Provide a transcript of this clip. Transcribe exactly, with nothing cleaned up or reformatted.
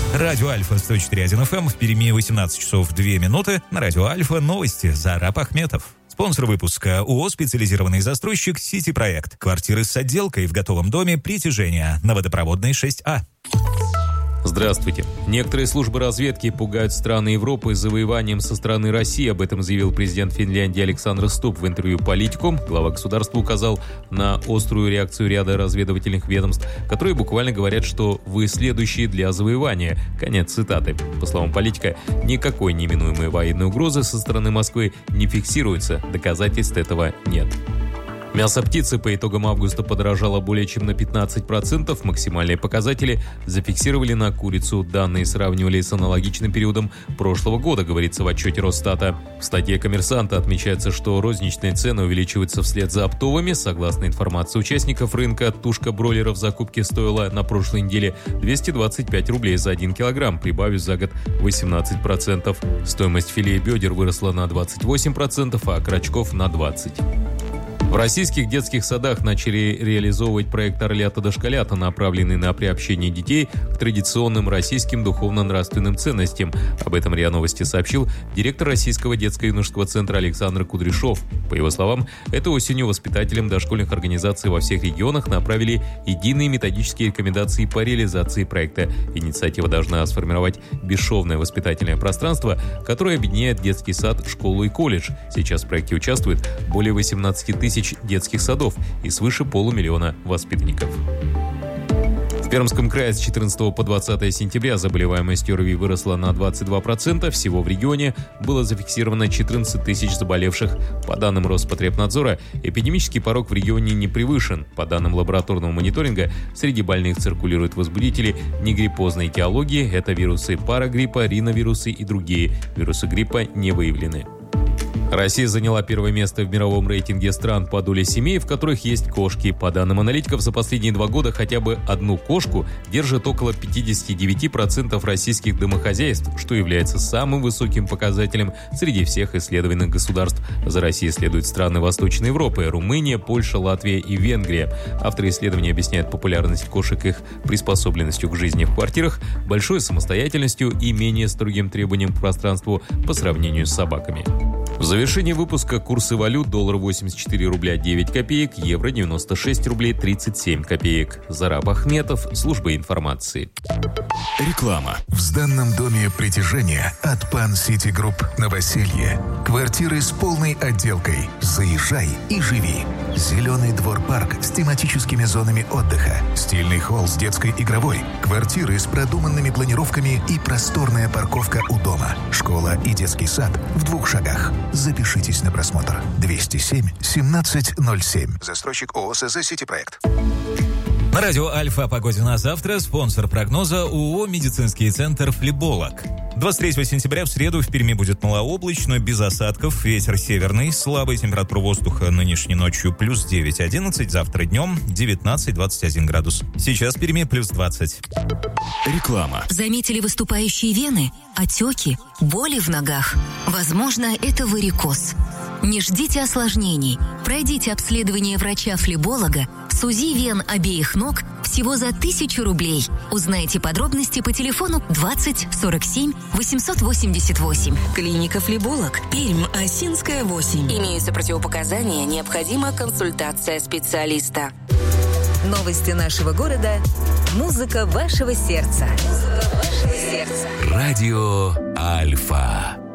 Радио Альфа сто четыре точка один эф эм, в Перми восемнадцать часов две минуты. На Радио Альфа новости. Зараб Ахметов. Спонсор выпуска ООО «Специализированный застройщик Сити Проект». Квартиры с отделкой в готовом доме «Притяжение» на Водопроводной шесть А. Здравствуйте. Некоторые службы разведки пугают страны Европы завоеванием со стороны России. Об этом заявил президент Финляндии Александр Стуб в интервью «Политикум». Глава государства указал на острую реакцию ряда разведывательных ведомств, которые буквально говорят, что вы следующие для завоевания. Конец цитаты. По словам политика, никакой неминуемой военной угрозы со стороны Москвы не фиксируется. Доказательств этого нет. Мясо птицы по итогам августа подорожало более чем на пятнадцать процентов. Максимальные показатели зафиксировали на курицу. Данные сравнивали с аналогичным периодом прошлого года, говорится в отчете Росстата. В статье «Коммерсанта» отмечается, что розничные цены увеличиваются вслед за оптовыми. Согласно информации участников рынка, тушка бройлера в закупке стоила на прошлой неделе двести двадцать пять рублей за один килограмм, прибавив за год восемнадцать процентов. Стоимость филе и бедер выросла на двадцать восемь процентов, а окорочков на двадцать процентов. В российских детских садах начали реализовывать проект «Орлята дошколята», направленный на приобщение детей к традиционным российским духовно-нравственным ценностям. Об этом РИА Новости сообщил директор Российского детско-юношеского центра Александр Кудряшов. По его словам, этой осенью воспитателям дошкольных организаций во всех регионах направили единые методические рекомендации по реализации проекта. Инициатива должна сформировать бесшовное воспитательное пространство, которое объединяет детский сад, школу и колледж. Сейчас в проекте участвует более восемнадцати тысяч детских садов и свыше полумиллиона воспитанников. В Пермском крае с четырнадцатого по двадцатое сентября заболеваемость ОРВИ выросла на двадцать два процента. Всего в регионе было зафиксировано четырнадцать тысяч заболевших. По данным Роспотребнадзора, эпидемический порог в регионе не превышен. По данным лабораторного мониторинга, среди больных циркулируют возбудители негриппозной этиологии. Это вирусы парагриппа, риновирусы и другие. Вирусы гриппа не выявлены. Россия заняла первое место в мировом рейтинге стран по доле семей, в которых есть кошки. По данным аналитиков, за последние два года хотя бы одну кошку держит около пятьдесят девять процентов российских домохозяйств, что является самым высоким показателем среди всех исследованных государств. За Россией следуют страны Восточной Европы – Румыния, Польша, Латвия и Венгрия. Авторы исследования объясняют популярность кошек их приспособленностью к жизни в квартирах, большой самостоятельностью и менее строгим требованиям к пространству по сравнению с собаками. В завершении выпуска курсы валют: доллар восемьдесят четыре рубля девять копеек, евро девяносто шесть рублей тридцать семь копеек. Зараб Ахметов, служба информации. Реклама. В сданном доме «Притяжение» от Пан Сити Групп новоселье. Квартиры с полной отделкой. Заезжай и живи. Зеленый двор-парк с тематическими зонами отдыха. Стильный холл с детской игровой. Квартиры с продуманными планировками и просторная парковка у дома. Школа и детский сад в двух шагах. Запишитесь на просмотр. двести семь семнадцать ноль семь. Застройщик ООО СЗ «Сити Проект». На радио Альфа о погоде на завтра. Спонсор прогноза ООО «Медицинский центр Флеболог». двадцать третьего сентября в среду в Перми будет малооблачно, без осадков, ветер северный, слабая температура воздуха нынешней ночью плюс девять одиннадцать, завтра днем девятнадцать двадцать один градус. Сейчас в Перми плюс двадцать. Реклама. Заметили выступающие вены, отеки, боли в ногах? Возможно, это варикоз. Не ждите осложнений. Пройдите обследование врача-флеболога с УЗИ вен обеих ног всего за тысячу рублей. Узнайте подробности по телефону двадцать сорок семь восемьсот восемьдесят восемь. Клиника «Флеболог», Пермь, Осинская, восемь. Имеются противопоказания, необходима консультация специалиста. Новости нашего города. Музыка вашего сердца. Радио Альфа.